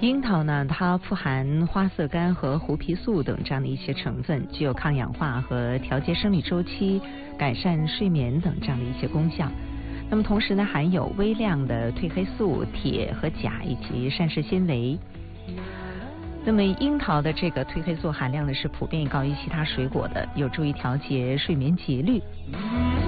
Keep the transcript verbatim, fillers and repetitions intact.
樱桃呢，它富含花色苷和胡皮素等这样的一些成分，具有抗氧化和调节生理周期、改善睡眠等这样的一些功效。那么同时呢，含有微量的褪黑素、铁和钾以及膳食纤维。那么樱桃的这个褪黑素含量呢是普遍高于其他水果的，有助于调节睡眠节律。